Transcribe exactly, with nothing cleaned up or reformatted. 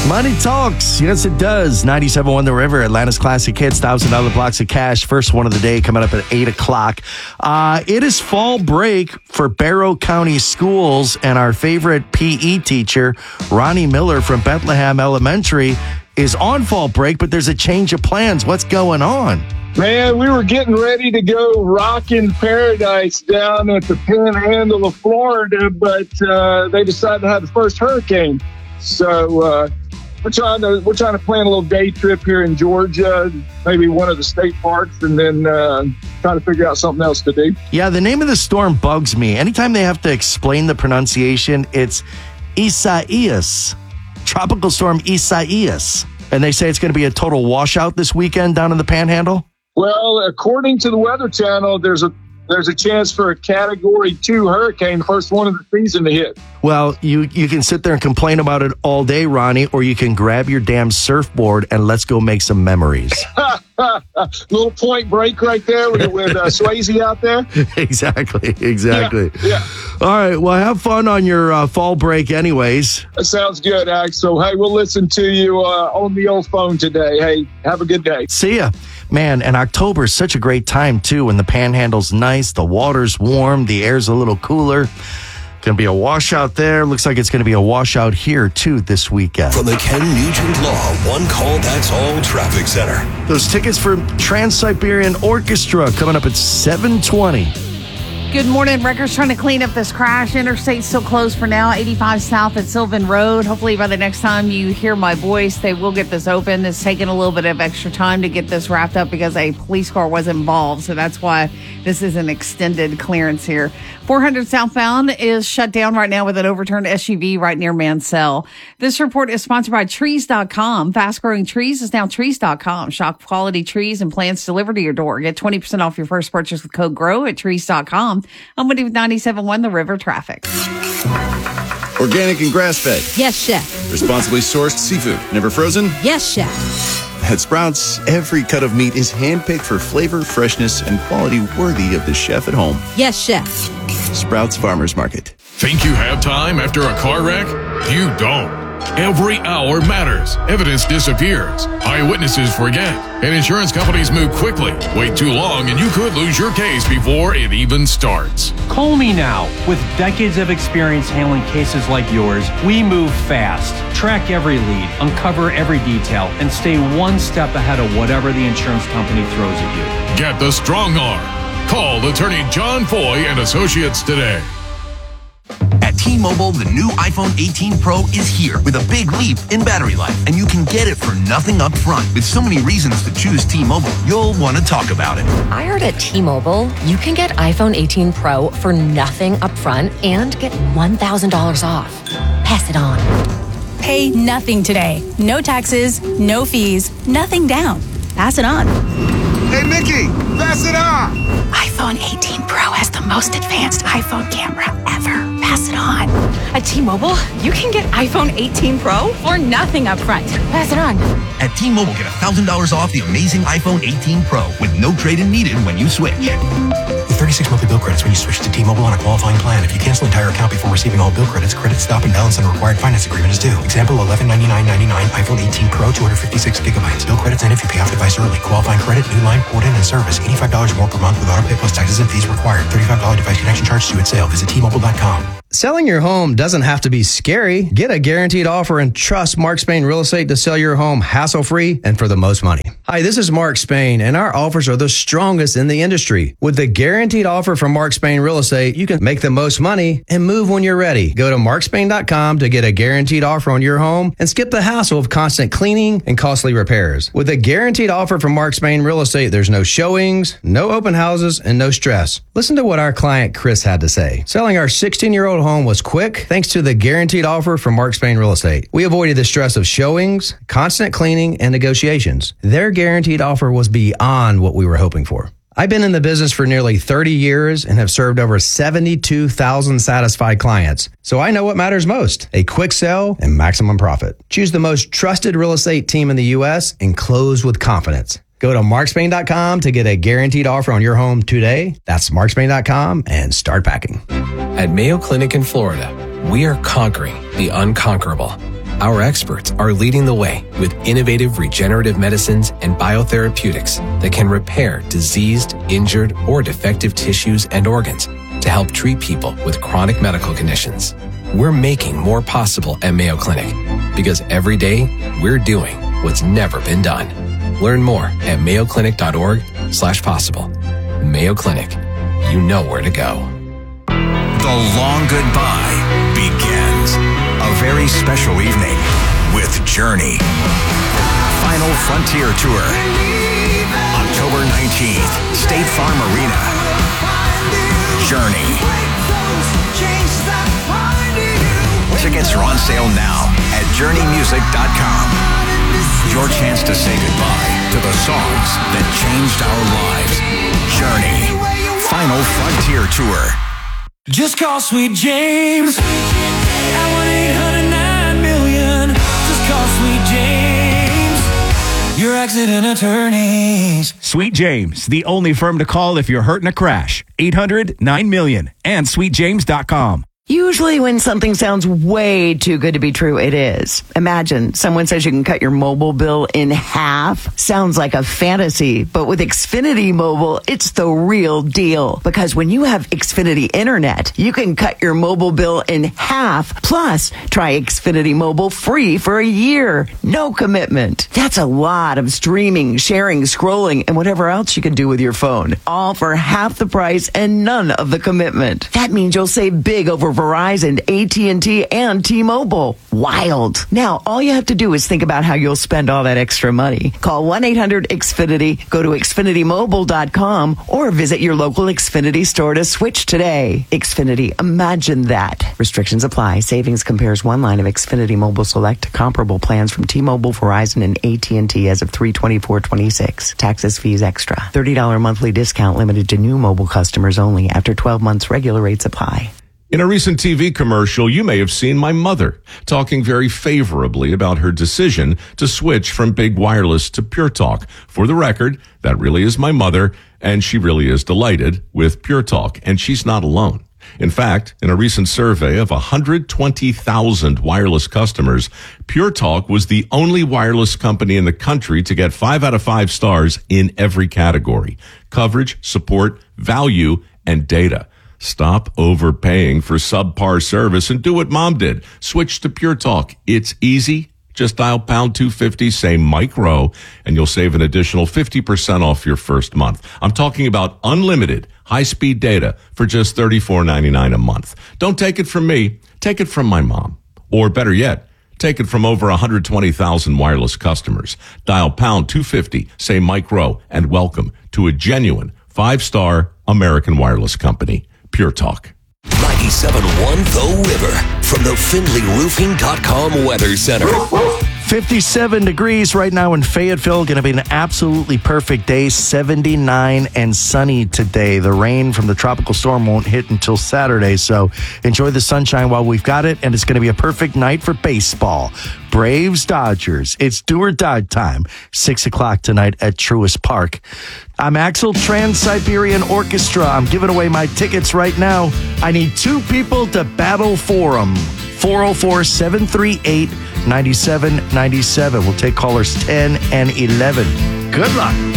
Money talks. Yes, it does. ninety-seven point one The River, Atlanta's classic hits, one thousand dollars blocks of cash. First one of the day coming up at eight o'clock. Uh, it is fall break for Barrow County Schools, and our favorite P E teacher, Ronnie Miller from Bethlehem Elementary, is on fall break, but there's a change of plans. What's going on? Man, we were getting ready to go rockin' paradise down at the Panhandle of Florida, but uh, they decided to have the first hurricane. So uh, we're trying to we're trying to plan a little day trip here in Georgia, maybe one of the state parks, and then uh, try to figure out something else to do. Yeah, the name of the storm bugs me. Anytime they have to explain the pronunciation, it's Isaias, Tropical Storm Isaias. And they say it's going to be a total washout this weekend down in the Panhandle? Well, according to the Weather Channel, there's a there's a chance for a Category two hurricane, the first one of the season to hit. Well, you, you can sit there and complain about it all day, Ronnie, or you can grab your damn surfboard and let's go make some memories. Little point break right there with, with uh, Swayze out there. Exactly, exactly. Yeah, yeah. All right, well, have fun on your uh, fall break anyways. That sounds good, Alex. So, hey, we'll listen to you uh, on the old phone today. Hey, have a good day. See ya. Man, and October is such a great time, too, when the Panhandle's nice, the water's warm, the air's a little cooler. Going to be a washout there. Looks like it's going to be a washout here, too, this weekend. From the Ken Nugent Law One Call That's All Traffic Center. Those tickets for Trans-Siberian Orchestra coming up at seven twenty. Good morning. Wreckers trying to clean up this crash. Interstate's still closed for now. eighty-five south at Sylvan Road. Hopefully by the next time you hear my voice, they will get this open. It's taken a little bit of extra time to get this wrapped up because a police car was involved. So that's why this is an extended clearance here. four hundred southbound is shut down right now with an overturned S U V right near Mansell. This report is sponsored by trees dot com. Fast growing trees is now trees dot com. Shop quality trees and plants delivered to your door. Get twenty percent off your first purchase with code GROW at trees dot com. I'm Wendy with ninety-seven point one The River Traffic. Organic and grass-fed. Yes, chef. Responsibly sourced seafood. Never frozen? Yes, chef. At Sprouts, every cut of meat is handpicked for flavor, freshness, and quality worthy of the chef at home. Yes, chef. Sprouts Farmers Market. Think you have time after a car wreck? You don't. Every hour matters. Evidence disappears. Eyewitnesses forget. And insurance companies move quickly. Wait too long and you could lose your case before it even starts. Call me now. With decades of experience handling cases like yours, we move fast. Track every lead, uncover every detail, and stay one step ahead of whatever the insurance company throws at you. Get the strong arm. Call attorney John Foy and Associates today. At T-Mobile, the new iPhone eighteen Pro is here with a big leap in battery life, and you can get it for nothing up front. With so many reasons to choose T-Mobile, you'll want to talk about it. I heard at T-Mobile, you can get iPhone eighteen Pro for nothing up front and get one thousand dollars off. Pass it on. Pay nothing today. No taxes, no fees, nothing down. Pass it on. Hey, Mickey, pass it on. iPhone eighteen Pro has the most advanced iPhone camera ever. Pass it on. At T-Mobile, you can get iPhone eighteen Pro for nothing up front. Pass it on. At T-Mobile, get one thousand dollars off the amazing iPhone eighteen Pro with no trade-in needed when you switch. With thirty-six monthly bill credits when you switch to T-Mobile on a qualifying plan. If you cancel entire account before receiving all bill credits, credit stop and balance on required finance agreement is due. Example, eleven ninety-nine ninety-nine iPhone eighteen Pro, two hundred fifty-six gigabytes. Bill credits end if you pay off device early. Qualifying credit, new line, port in, and service. eighty-five dollars more per month with auto pay plus taxes and fees required. thirty-five dollars device connection charge due at sale. Visit T Mobile dot com. Selling your home doesn't have to be scary. Get a guaranteed offer and trust Mark Spain Real Estate to sell your home hassle-free and for the most money. Hi, this is Mark Spain, and our offers are the strongest in the industry. With the guaranteed offer from Mark Spain Real Estate, you can make the most money and move when you're ready. Go to mark spain dot com to get a guaranteed offer on your home and skip the hassle of constant cleaning and costly repairs. With a guaranteed offer from Mark Spain Real Estate, there's no showings, no open houses, and no stress. Listen to what our client Chris had to say. Selling our sixteen-year-old home was quick thanks to the guaranteed offer from Mark Spain Real Estate. We avoided the stress of showings, constant cleaning, and negotiations. Their guaranteed offer was beyond what we were hoping for. I've been in the business for nearly thirty years and have served over seventy-two thousand satisfied clients. So I know what matters most, a quick sale and maximum profit. Choose the most trusted real estate team in the U S and close with confidence. Go to mark spain dot com to get a guaranteed offer on your home today. That's mark spain dot com and start packing. At Mayo Clinic in Florida, we are conquering the unconquerable. Our experts are leading the way with innovative regenerative medicines and biotherapeutics that can repair diseased, injured, or defective tissues and organs to help treat people with chronic medical conditions. We're making more possible at Mayo Clinic because every day we're doing what's never been done. Learn more at mayoclinic.org slash possible. Mayo Clinic. You know where to go. The long goodbye begins. A very special evening with Journey. Final Frontier Tour. October nineteenth, State Farm Arena. Journey. Tickets are on sale now at journey music dot com. Your chance to say goodbye to the songs that changed our lives. Journey. Final Frontier Tour. Just call Sweet James at one eight hundred nine million. Just call Sweet James, your accident attorneys. Sweet James, the only firm to call if you're hurt in a crash. eight hundred nine million and sweet james dot com. Usually when something sounds way too good to be true, it is. Imagine someone says you can cut your mobile bill in half. Sounds like a fantasy, but with Xfinity Mobile, it's the real deal. Because when you have Xfinity Internet, you can cut your mobile bill in half. Plus, try Xfinity Mobile free for a year. No commitment. That's a lot of streaming, sharing, scrolling, and whatever else you can do with your phone. All for half the price and none of the commitment. That means you'll save big over Verizon, A T and T, and T-Mobile. Wild. Now, all you have to do is think about how you'll spend all that extra money. Call one eight hundred X Finity, go to xfinity mobile dot com, or visit your local Xfinity store to switch today. Xfinity, imagine that. Restrictions apply. Savings compares one line of Xfinity Mobile Select to comparable plans from T-Mobile, Verizon, and A T and T as of three twenty-four twenty-six. Taxes, fees extra. thirty dollars monthly discount limited to new mobile customers only. After twelve months, regular rates apply. In a recent T V commercial, you may have seen my mother talking very favorably about her decision to switch from Big Wireless to Pure Talk. For the record, that really is my mother, and she really is delighted with Pure Talk, and she's not alone. In fact, in a recent survey of one hundred twenty thousand wireless customers, Pure Talk was the only wireless company in the country to get five out of five stars in every category: coverage, support, value, and data. Stop overpaying for subpar service and do what Mom did. Switch to Pure Talk. It's easy. Just dial pound two fifty, say Mike Rowe, and you'll save an additional fifty percent off your first month. I'm talking about unlimited high-speed data for just thirty-four ninety-nine a month. Don't take it from me. Take it from my mom. Or better yet, take it from over one hundred twenty thousand wireless customers. Dial pound two fifty, say Mike Rowe, and welcome to a genuine five-star American wireless company. Pure Talk. ninety-seven point one The River from the Findlay Roofing dot com Weather Center. fifty-seven degrees right now in Fayetteville. Going to be an absolutely perfect day. seventy-nine and sunny today. The rain from the tropical storm won't hit until Saturday, so enjoy the sunshine while we've got it, and it's going to be a perfect night for baseball. Braves, Dodgers. It's do or die time. Six o'clock tonight at Truist Park. I'm Axel, Trans-Siberian Orchestra. I'm giving away my tickets right now. I need two people to battle for them. four oh four, seven three eight, nine seven nine seven. We'll take callers ten and eleven. Good luck.